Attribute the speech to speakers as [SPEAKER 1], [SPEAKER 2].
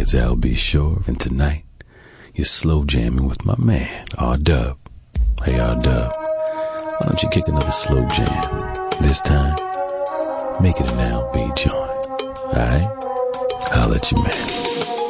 [SPEAKER 1] It's LB Shore, and tonight you're slow jamming with my man, R-Dub. Hey, R-Dub, why don't you kick another slow jam? This time, make it an LB joint. Alright? I'll let you, man.